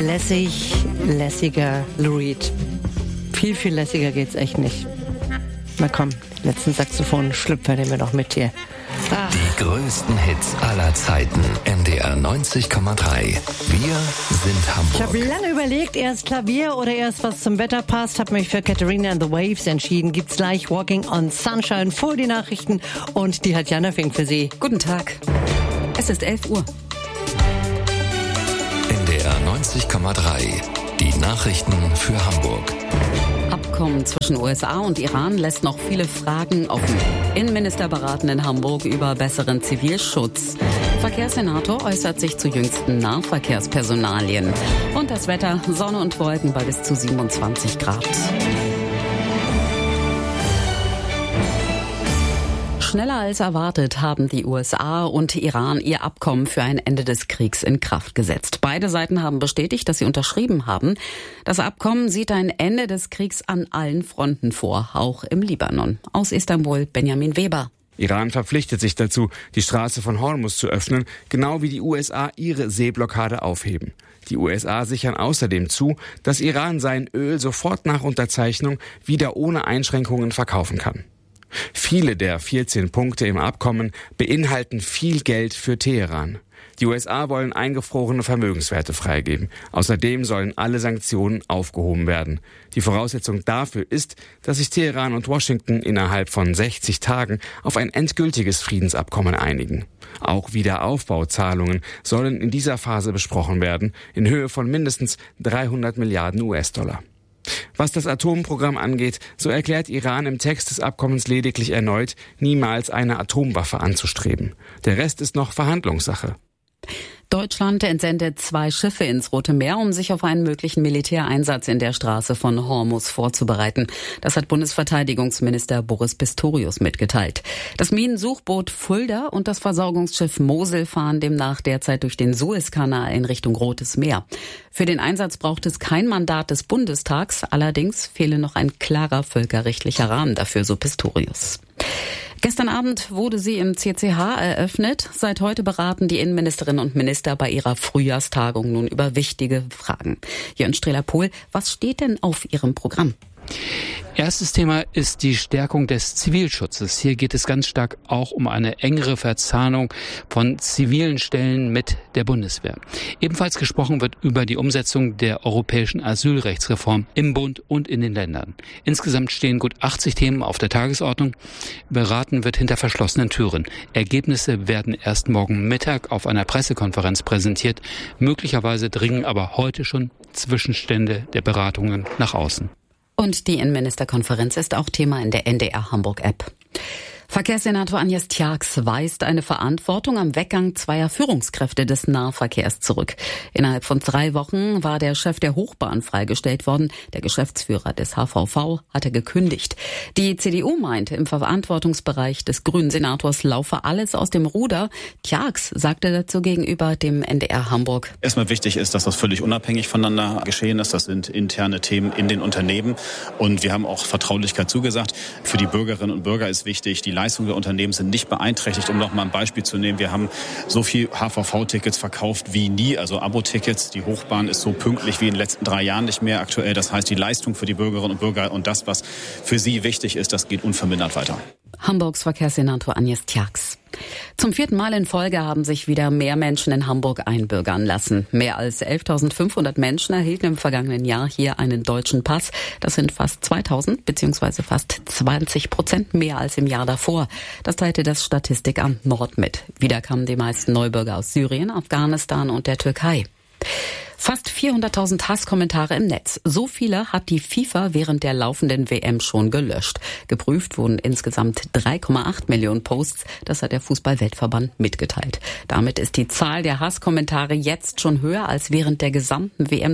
lässiger Lou Reed. Viel, viel lässiger geht's echt nicht. Na komm, letzten Saxophon-Schlüpfer nehmen wir doch mit hier. Die größten Hits aller Zeiten. NDR 90,3. Wir sind Hamburg. Ich habe lange überlegt, erst Klavier oder erst was zum Wetter passt. Habe mich für Katharina and the Waves entschieden. Gibt's gleich Walking on Sunshine vor die Nachrichten. Und die hat Jana Fink für Sie. Guten Tag. Es ist 11 Uhr. NDR 90,3. Die Nachrichten für Hamburg. Abkommen zwischen USA und Iran lässt noch viele Fragen offen. Innenminister beraten in Hamburg über besseren Zivilschutz. Verkehrssenator äußert sich zu jüngsten Nahverkehrspersonalien. Und das Wetter, Sonne und Wolken bei bis zu 27 Grad. Schneller als erwartet haben die USA und Iran ihr Abkommen für ein Ende des Kriegs in Kraft gesetzt. Beide Seiten haben bestätigt, dass sie unterschrieben haben. Das Abkommen sieht ein Ende des Kriegs an allen Fronten vor, auch im Libanon. Aus Istanbul, Benjamin Weber. Iran verpflichtet sich dazu, die Straße von Hormuz zu öffnen, genau wie die USA ihre Seeblockade aufheben. Die USA sichern außerdem zu, dass Iran sein Öl sofort nach Unterzeichnung wieder ohne Einschränkungen verkaufen kann. Viele der 14 Punkte im Abkommen beinhalten viel Geld für Teheran. Die USA wollen eingefrorene Vermögenswerte freigeben. Außerdem sollen alle Sanktionen aufgehoben werden. Die Voraussetzung dafür ist, dass sich Teheran und Washington innerhalb von 60 Tagen auf ein endgültiges Friedensabkommen einigen. Auch Wiederaufbauzahlungen sollen in dieser Phase besprochen werden, in Höhe von mindestens 300 Milliarden US-Dollar. Was das Atomprogramm angeht, so erklärt Iran im Text des Abkommens lediglich erneut, niemals eine Atomwaffe anzustreben. Der Rest ist noch Verhandlungssache. Deutschland entsendet 2 Schiffe ins Rote Meer, um sich auf einen möglichen Militäreinsatz in der Straße von Hormuz vorzubereiten. Das hat Bundesverteidigungsminister Boris Pistorius mitgeteilt. Das Minensuchboot Fulda und das Versorgungsschiff Mosel fahren demnach derzeit durch den Suezkanal in Richtung Rotes Meer. Für den Einsatz braucht es kein Mandat des Bundestags, allerdings fehle noch ein klarer völkerrechtlicher Rahmen dafür, so Pistorius. Gestern Abend wurde sie im CCH eröffnet. Seit heute beraten die Innenministerinnen und Minister bei ihrer Frühjahrstagung nun über wichtige Fragen. Jörn Strehler-Pohl, was steht denn auf Ihrem Programm? Erstes Thema ist die Stärkung des Zivilschutzes. Hier geht es ganz stark auch um eine engere Verzahnung von zivilen Stellen mit der Bundeswehr. Ebenfalls gesprochen wird über die Umsetzung der europäischen Asylrechtsreform im Bund und in den Ländern. Insgesamt stehen gut 80 Themen auf der Tagesordnung. Beraten wird hinter verschlossenen Türen. Ergebnisse werden erst morgen Mittag auf einer Pressekonferenz präsentiert. Möglicherweise dringen aber heute schon Zwischenstände der Beratungen nach außen. Und die Innenministerkonferenz ist auch Thema in der NDR Hamburg-App. Verkehrssenator Agnes Tjax weist eine Verantwortung am Weggang 2 Führungskräfte des Nahverkehrs zurück. Innerhalb von 3 Wochen war der Chef der Hochbahn freigestellt worden. Der Geschäftsführer des HVV hatte gekündigt. Die CDU meint, im Verantwortungsbereich des grünen Senators laufe alles aus dem Ruder. Tjax sagte dazu gegenüber dem NDR Hamburg: Erstmal wichtig ist, dass das völlig unabhängig voneinander geschehen ist. Das sind interne Themen in den Unternehmen. Und wir haben auch Vertraulichkeit zugesagt. Für die Bürgerinnen und Bürger ist wichtig, die Leistungen der Unternehmen sind nicht beeinträchtigt. Um noch mal ein Beispiel zu nehmen, wir haben so viel HVV-Tickets verkauft wie nie, also Abo-Tickets. Die Hochbahn ist so pünktlich wie in den letzten 3 Jahren nicht mehr aktuell. Das heißt, die Leistung für die Bürgerinnen und Bürger und das, was für sie wichtig ist, das geht unvermindert weiter. Hamburgs Verkehrssenator Agnes Tjax. Zum 4. Mal in Folge haben sich wieder mehr Menschen in Hamburg einbürgern lassen. Mehr als 11.500 Menschen erhielten im vergangenen Jahr hier einen deutschen Pass. Das sind fast 2.000 bzw. fast 20% mehr als im Jahr davor. Das teilte das Statistikamt Nord mit. Wieder kamen die meisten Neubürger aus Syrien, Afghanistan und der Türkei. Fast 400.000 Hasskommentare im Netz. So viele hat die FIFA während der laufenden WM schon gelöscht. Geprüft wurden insgesamt 3,8 Millionen Posts. Das hat der Fußball-Weltverband mitgeteilt. Damit ist die Zahl der Hasskommentare jetzt schon höher als während der gesamten WM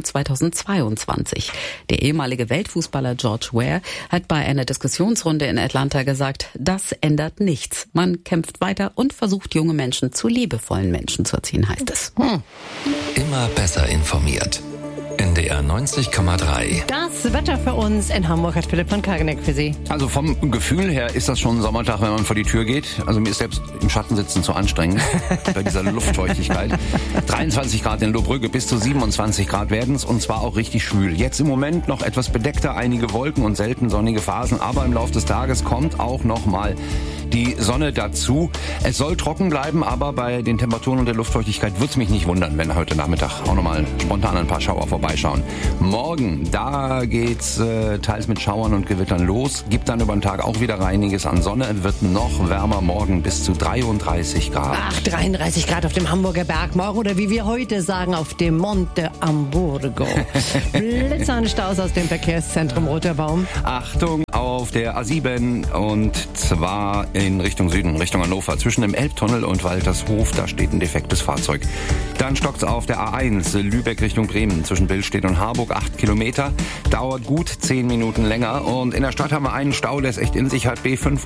2022. Der ehemalige Weltfußballer George Weah hat bei einer Diskussionsrunde in Atlanta gesagt, das ändert nichts. Man kämpft weiter und versucht, junge Menschen zu liebevollen Menschen zu erziehen, heißt es. Immer besser informiert. NDR 90,3. Das Wetter für uns in Hamburg hat Philipp von Kageneck für Sie. Also vom Gefühl her ist das schon Sommertag, wenn man vor die Tür geht. Also mir ist selbst im Schatten sitzen zu anstrengend bei dieser Luftfeuchtigkeit. 23 Grad in Lohbrügge, bis zu 27 Grad werden es und zwar auch richtig schwül. Jetzt im Moment noch etwas bedeckter, einige Wolken und selten sonnige Phasen, aber im Laufe des Tages kommt auch noch mal die Sonne dazu. Es soll trocken bleiben, aber bei den Temperaturen und der Luftfeuchtigkeit würde es mich nicht wundern, wenn heute Nachmittag auch nochmal spontan ein paar Schauer vorbeischauen. Morgen, da geht's teils mit Schauern und Gewittern los, gibt dann über den Tag auch wieder einiges an Sonne, wird noch wärmer, morgen bis zu 33 Grad. Ach, 33 Grad auf dem Hamburger Berg morgen oder wie wir heute sagen, auf dem Monte Amburgo. Blitzer und Staus aus dem Verkehrszentrum Roter Baum. Achtung auf der A7 und zwar in Richtung Süden, Richtung Hannover. Zwischen dem Elbtunnel und Waltershof, da steht ein defektes Fahrzeug. Dann stockt's auf der A1 Lübeck Richtung Bremen. Zwischen Billstedt und Harburg 8 Kilometer. Dauert gut 10 Minuten länger. Und in der Stadt haben wir einen Stau, der es echt in sich hat.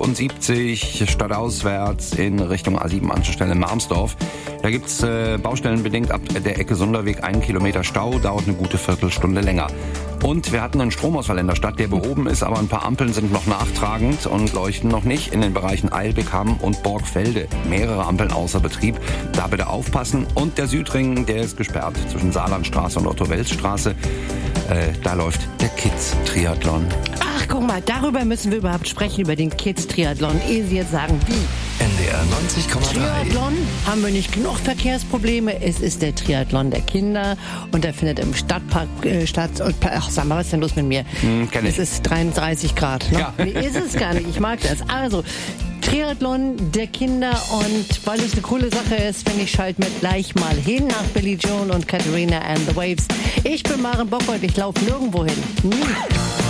B75 stadtauswärts in Richtung A7 Anschlussstelle Marmsdorf. Da gibt's baustellenbedingt ab der Ecke Sunderweg 1 Kilometer Stau. Dauert eine gute Viertelstunde länger. Und wir hatten einen Stromausfall in der Stadt, der behoben ist, aber ein paar Ampeln sind noch nachtragend und leuchten noch nicht in den Bereichen Eilbeck, Hamm und Borgfelde. Mehrere Ampeln außer Betrieb. Da bitte aufpassen. Und der Südring, der ist gesperrt zwischen Saarlandstraße und Otto-Wels-Straße. Da läuft der Kids-Triathlon. Ach, guck mal, darüber müssen wir überhaupt sprechen, über den Kids-Triathlon, ehe Sie jetzt sagen, wie. NDR 90,3. Triathlon, haben wir nicht genug Verkehrsprobleme? Es ist der Triathlon der Kinder und der findet im Stadtpark statt. Ach, sag mal, was ist denn los mit mir? Kenn ich. Es ist 33 Grad. Ne? Ja. Nee, ist es gar nicht. Ich mag das. Also, Triathlon der Kinder und weil es eine coole Sache ist, finde ich, schalten wir gleich mal hin nach Billy Joel und Katharina and the Waves. Ich bin Maren Bock und ich laufe nirgendwo hin.